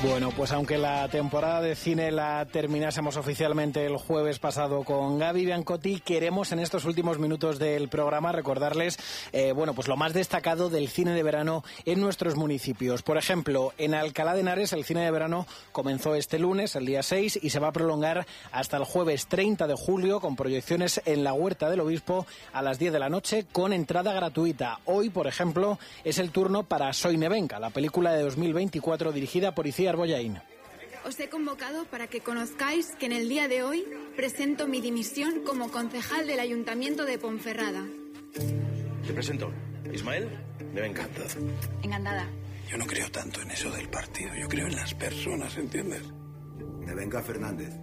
Bueno, pues aunque la temporada de cine la terminásemos oficialmente el jueves pasado con Gaby Biancotti, queremos en estos últimos minutos del programa recordarles pues lo más destacado del cine de verano en nuestros municipios. Por ejemplo, en Alcalá de Henares el cine de verano comenzó este lunes, el día 6, y se va a prolongar hasta el jueves 30 de julio con proyecciones en la Huerta del Obispo a las 10 de la noche con entrada gratuita. Hoy, por ejemplo, es el turno para Soy Nevenka, la película de 2024 dirigida por Iciar Bollaín. Os he convocado para que conozcáis que en el día de hoy presento mi dimisión como concejal del Ayuntamiento de Ponferrada. Te presento, Ismael Nevenka. Encantada. Yo no creo tanto en eso del partido, yo creo en las personas, ¿entiendes? Nevenka Fernández.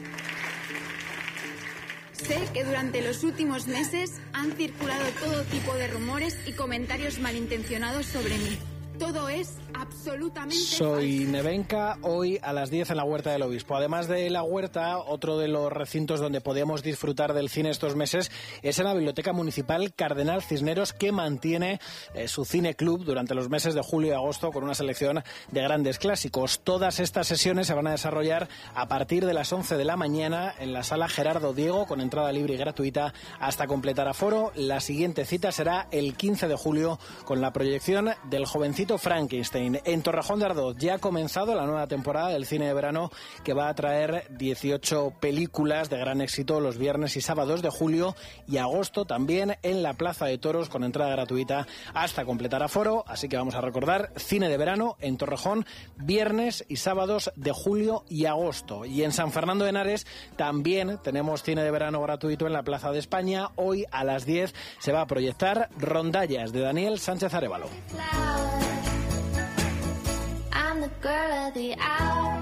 Sé que durante los últimos meses han circulado todo tipo de rumores y comentarios malintencionados sobre mí. Todo es absolutamente Soy falso. Nevenka, hoy a las 10 en la Huerta del Obispo. Además de la Huerta, otro de los recintos donde podemos disfrutar del cine estos meses es en la Biblioteca Municipal Cardenal Cisneros, que mantiene su cine club durante los meses de julio y agosto con una selección de grandes clásicos. Todas estas sesiones se van a desarrollar a partir de las 11 de la mañana en la sala Gerardo Diego, con entrada libre y gratuita hasta completar aforo. La siguiente cita será el 15 de julio con la proyección del jovencito Frankenstein. En Torrejón de Ardoz ya ha comenzado la nueva temporada del cine de verano, que va a traer 18 películas de gran éxito los viernes y sábados de julio y agosto, también en la Plaza de Toros con entrada gratuita hasta completar aforo. Así que vamos a recordar: cine de verano en Torrejón, viernes y sábados de julio y agosto. Y en San Fernando de Henares también tenemos cine de verano gratuito en la Plaza de España. Hoy a las 10 se va a proyectar Rondallas, de Daniel Sánchez Arévalo. I'm the girl of the hour.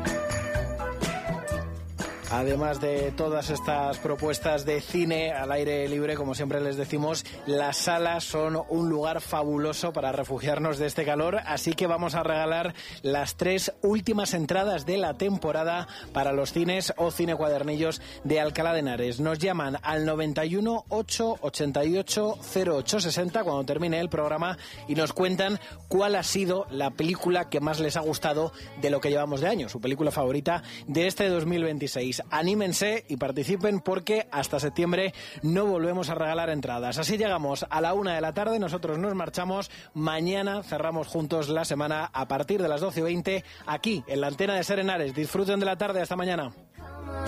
Además de todas estas propuestas de cine al aire libre, como siempre les decimos, las salas son un lugar fabuloso para refugiarnos de este calor, así que vamos a regalar las 3 últimas entradas de la temporada para los cines o cinecuadernillos de Alcalá de Henares. Nos llaman al 91 888 0860 cuando termine el programa y nos cuentan cuál ha sido la película que más les ha gustado de lo que llevamos de año, su película favorita de este 2026. Anímense y participen, porque hasta septiembre no volvemos a regalar entradas. Así llegamos a la 1 de la tarde, nosotros nos marchamos. Mañana cerramos juntos la semana a partir de las 12:20 aquí en la antena de Ser Henares. Disfruten de la tarde, hasta mañana.